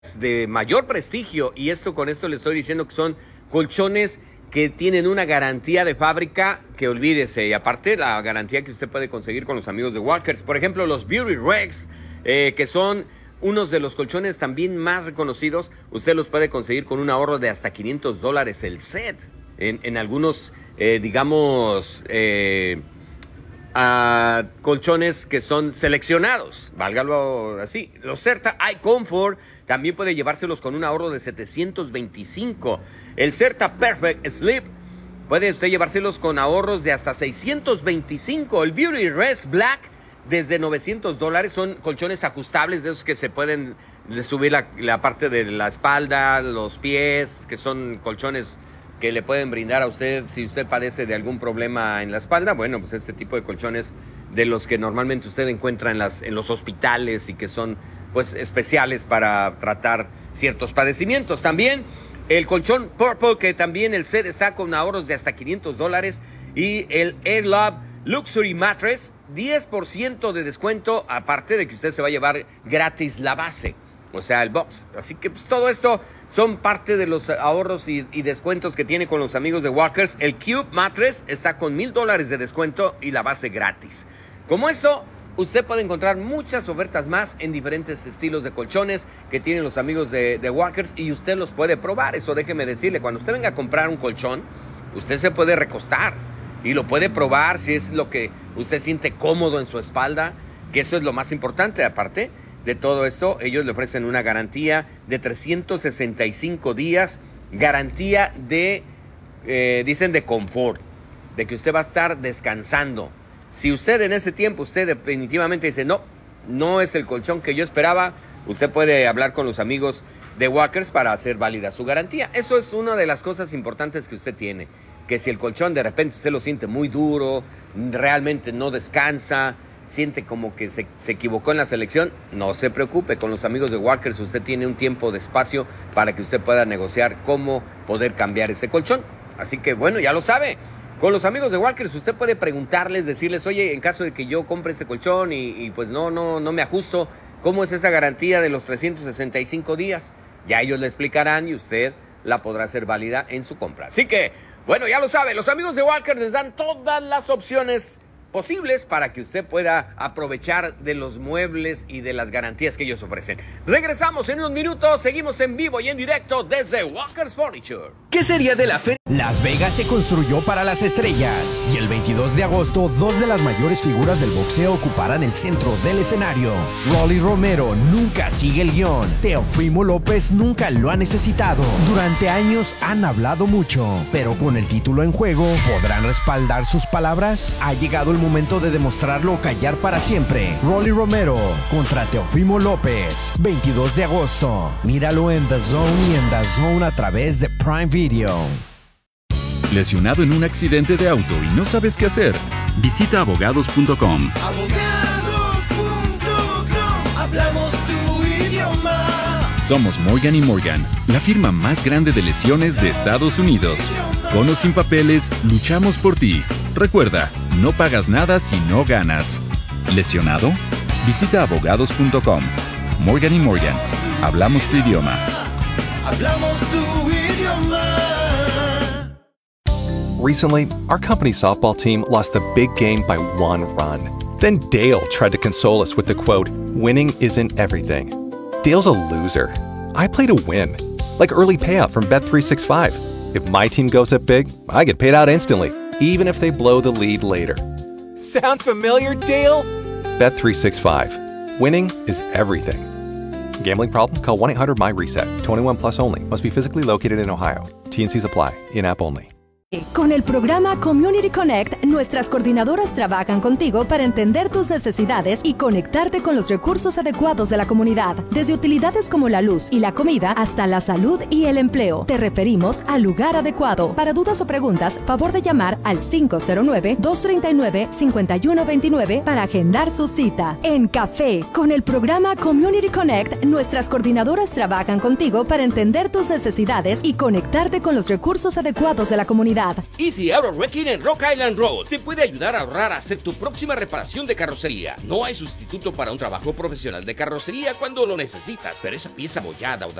de mayor prestigio, y con esto le estoy diciendo que son colchones que tienen una garantía de fábrica que olvídese, y aparte la garantía que usted puede conseguir con los amigos de Walkers. Por ejemplo, los Beauty Rex, que son unos de los colchones también más reconocidos. Usted los puede conseguir con un ahorro de hasta $500 el set en algunos, colchones que son seleccionados, válgalo así. Los Certa iComfort también puede llevárselos con un ahorro de $725. El Certa Perfect Sleep puede usted llevárselos con ahorros de hasta $625. El Beauty Rest Black desde $900. Son colchones ajustables, de esos que se pueden subir la parte de la espalda, los pies, que son colchones que le pueden brindar a usted si usted padece de algún problema en la espalda. Bueno, pues este tipo de colchones de los que normalmente usted encuentra en los hospitales y que son pues especiales para tratar ciertos padecimientos. También el colchón Purple, que también el set está con ahorros de hasta $500. Y el Airlove Luxury Mattress, 10% de descuento, aparte de que usted se va a llevar gratis la base, o sea, el box. Así que pues todo esto son parte de los ahorros y descuentos que tiene con los amigos de Walkers. El Cube Mattress está con $1,000 de descuento y la base gratis. Como esto, usted puede encontrar muchas ofertas más en diferentes estilos de colchones que tienen los amigos de Walkers, y usted los puede probar. Eso déjeme decirle, cuando usted venga a comprar un colchón, usted se puede recostar y lo puede probar si es lo que usted siente cómodo en su espalda, que eso es lo más importante. Aparte de todo esto, ellos le ofrecen una garantía de 365 días, garantía de, dicen, de confort, de que usted va a estar descansando. Si usted en ese tiempo, usted definitivamente dice, no es el colchón que yo esperaba, usted puede hablar con los amigos de Walkers para hacer válida su garantía. Eso es una de las cosas importantes que usted tiene, que si el colchón de repente usted lo siente muy duro, realmente no descansa, siente como que se equivocó en la selección, no se preocupe, con los amigos de Walkers usted tiene un tiempo de espacio para que usted pueda negociar cómo poder cambiar ese colchón. Así que bueno, ya lo sabe, con los amigos de Walkers usted puede preguntarles, decirles, oye, en caso de que yo compre ese colchón y pues no me ajusto, ¿cómo es esa garantía de los 365 días? Ya ellos le explicarán y usted la podrá hacer válida en su compra. Así que, bueno, ya lo sabe, los amigos de Walkers les dan todas las opciones posibles para que usted pueda aprovechar de los muebles y de las garantías que ellos ofrecen. Regresamos en unos minutos, seguimos en vivo y en directo desde Walkers Furniture. ¿Qué sería de la feria? Las Vegas se construyó para las estrellas y el 22 de agosto, dos de las mayores figuras del boxeo ocuparán el centro del escenario. Rolly Romero nunca sigue el guión. Teofimo López nunca lo ha necesitado. Durante años han hablado mucho, pero con el título en juego, ¿podrán respaldar sus palabras? Ha llegado el momento de demostrarlo o callar para siempre. Rolly Romero contra Teofimo López, 22 de agosto. Míralo en The Zone y en The Zone a través de Prime Video. ¿Lesionado en un accidente de auto y no sabes qué hacer? Visita abogados.com. Hablamos tu idioma. Somos Morgan & Morgan, la firma más grande de lesiones de Estados Unidos. Con o sin papeles, luchamos por ti. Recuerda, no pagas nada si no ganas. ¿Lesionado? Visita abogados.com. Morgan & Morgan, hablamos tu idioma. Hablamos tu idioma. Recently, our company softball team lost the big game by 1 run. Then Dale tried to console us with the quote, "Winning isn't everything." Dale's a loser. I play to win. Like early payout from Bet365. If my team goes up big, I get paid out instantly, even if they blow the lead later. Sound familiar, Dale? Bet365. Winning is everything. Gambling problem? Call 1-800-MY-RESET. 21 plus only. Must be physically located in Ohio. T&Cs apply. In-app only. Con el programa Community Connect, nuestras coordinadoras trabajan contigo para entender tus necesidades y conectarte con los recursos adecuados de la comunidad. Desde utilidades como la luz y la comida hasta la salud y el empleo. Te referimos al lugar adecuado. Para dudas o preguntas, favor de llamar al 509-239-5129 para agendar su cita. En Café, con el programa Community Connect, nuestras coordinadoras trabajan contigo para entender tus necesidades y conectarte con los recursos adecuados de la comunidad. comunidad. Easy Auto Wrecking en Rock Island Road te puede ayudar a ahorrar a hacer tu próxima reparación de carrocería. No hay sustituto para un trabajo profesional de carrocería cuando lo necesitas, pero esa pieza abollada o